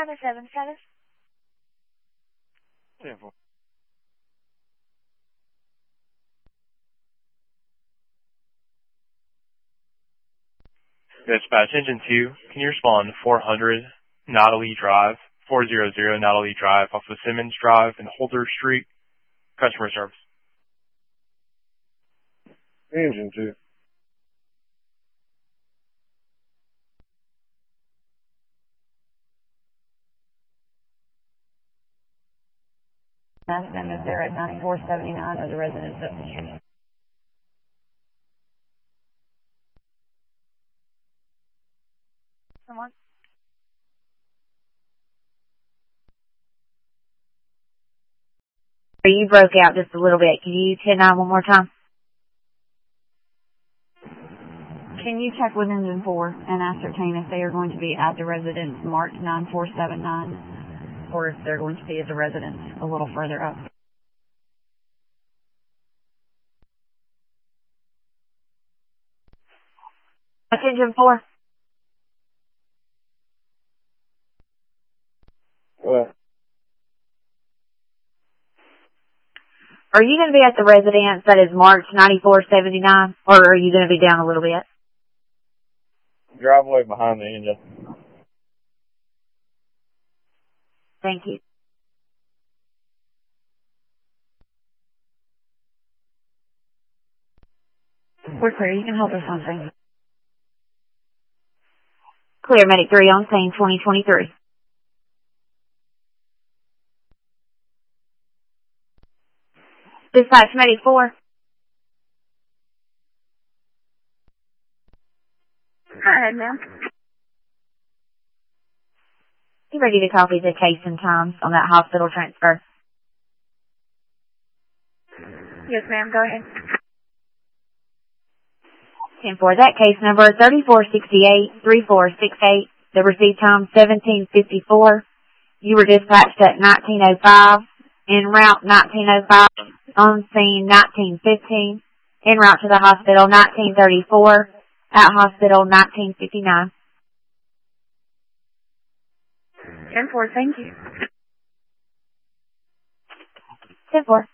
7 status. 10-4. Dispatch, Engine 2, can you respond to 400 Nautilus Drive, 400 Nautilus Drive off of Simmons Drive and Holder Street, customer service. Engine 2. Ask them if they're at 9479 or the residence up the street. Someone? You broke out just a little bit. Can you 10-9 one more time? Can you check with Engine 4 and ascertain if they are going to be at the residence marked 9479 or if they're going to be at the residence a little further up? What's Engine 4? What? Are you going to be at the residence that is marked 9479, or are you going to be down a little bit? Driveway behind the engine. Thank you. We're clear. You can hold us on things. Clear, Medic 3 on scene 2023. Dispatch, Medic 4. Go ahead, ma'am. You ready to copy the case and times on that hospital transfer? Yes, ma'am. Go ahead. 10-4. That case number 3468-3468. The receipt time 1754. You were dispatched at 1905. En route 1905. On scene 1915. En route to the hospital 1934. At hospital 1959. 10-4. Thank you. 10-4.